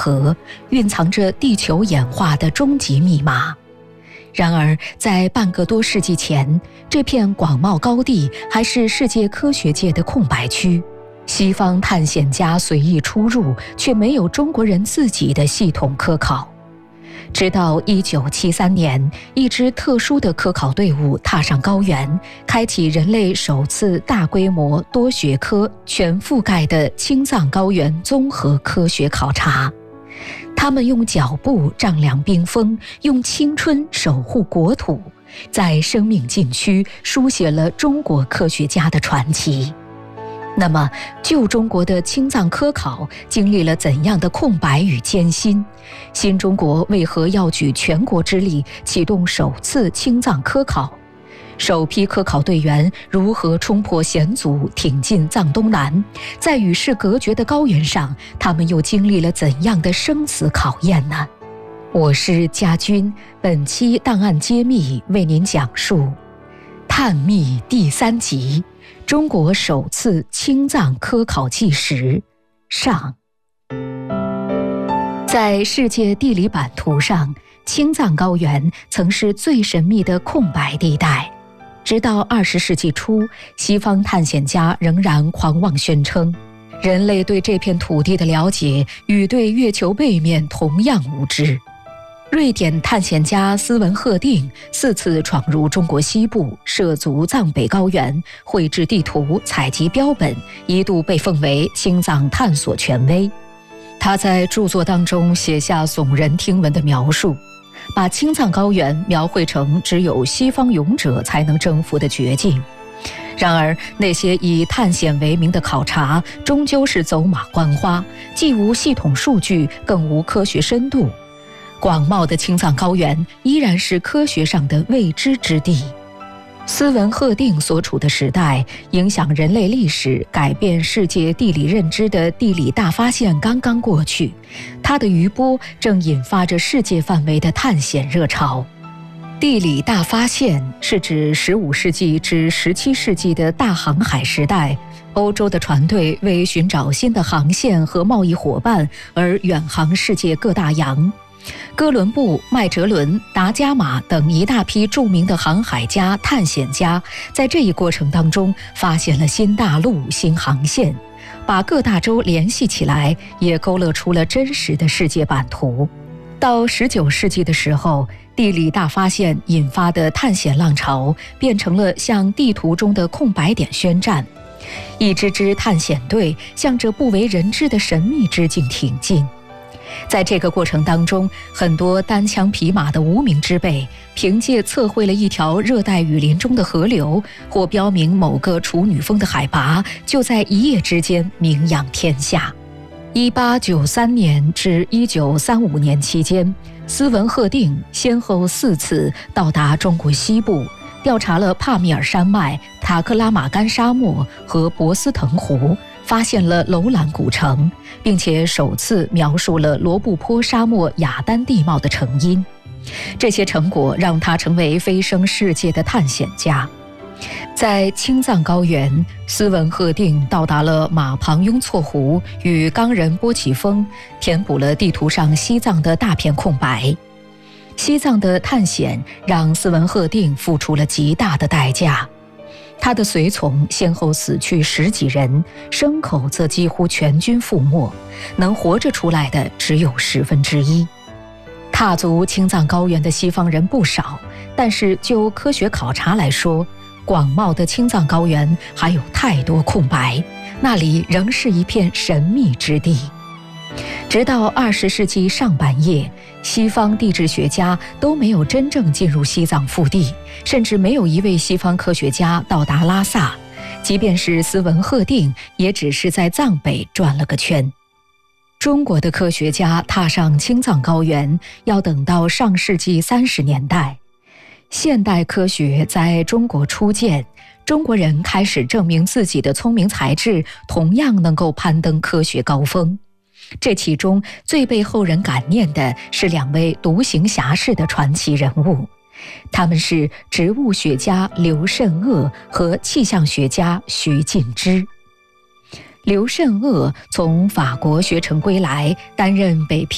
河，蕴藏着地球演化的终极密码。然而，在半个多世纪前，这片广袤高地还是世界科学界的空白区，西方探险家随意出入，却没有中国人自己的系统科考。直到1973年，一支特殊的科考队伍踏上高原，开启人类首次大规模多学科全覆盖的青藏高原综合科学考察。他们用脚步丈量冰封，用青春守护国土，在生命禁区书写了中国科学家的传奇。那么，旧中国的青藏科考经历了怎样的空白与艰辛？新中国为何要举全国之力启动首次青藏科考？首批科考队员如何冲破险阻，挺进藏东南？在与世隔绝的高原上，他们又经历了怎样的生死考验呢？我是佳君，本期档案揭秘为您讲述探秘第3集：中国首次青藏科考纪实上。在世界地理版图上，青藏高原曾是最神秘的空白地带。直到20世纪初，西方探险家仍然狂妄宣称，人类对这片土地的了解与对月球背面同样无知。瑞典探险家斯文赫定4次闯入中国西部，涉足藏北高原，绘制地图，采集标本，一度被奉为青藏探索权威。他在著作当中写下耸人听闻的描述，把青藏高原描绘成只有西方勇者才能征服的绝境。然而，那些以探险为名的考察终究是走马观花，既无系统数据，更无科学深度。广袤的青藏高原依然是科学上的未知之地。斯文赫定所处的时代，影响人类历史、改变世界地理认知的地理大发现刚刚过去，它的余波正引发着世界范围的探险热潮。地理大发现是指15世纪至17世纪的大航海时代，欧洲的船队为寻找新的航线和贸易伙伴而远航世界各大洋。哥伦布、麦哲伦、达伽马等一大批著名的航海家、探险家，在这一过程当中发现了新大陆、新航线，把各大洲联系起来，也勾勒出了真实的世界版图。到19世纪的时候，地理大发现引发的探险浪潮变成了向地图中的空白点宣战，一支支探险队向着不为人知的神秘之境挺进。在这个过程当中，很多单枪匹马的无名之辈，凭借测绘了一条热带雨林中的河流，或标明某个处女峰的海拔，就在一夜之间名扬天下。1893年至1935年期间，斯文赫定先后4次到达中国西部，调查了帕米尔山脉、塔克拉玛干沙漠和博斯腾湖，发现了楼兰古城，并且首次描述了罗布泊沙漠雅丹地貌的成因。这些成果让他成为飞升世界的探险家。在青藏高原，斯文赫定到达了马旁雍措湖与冈仁波齐峰，填补了地图上西藏的大片空白。西藏的探险让斯文赫定付出了极大的代价，他的随从先后死去10几人，牲口则几乎全军覆没，能活着出来的只有1/10。踏足青藏高原的西方人不少，但是就科学考察来说，广袤的青藏高原还有太多空白，那里仍是一片神秘之地。直到20世纪上半叶，西方地质学家都没有真正进入西藏腹地，甚至没有一位西方科学家到达拉萨，即便是斯文赫定，也只是在藏北转了个圈。中国的科学家踏上青藏高原，要等到上世纪30年代。现代科学在中国初建，中国人开始证明自己的聪明才智同样能够攀登科学高峰。这其中最被后人感念的是2位独行侠士的传奇人物，他们是植物学家刘慎鄂和气象学家徐进之。刘慎鄂从法国学成归来，担任北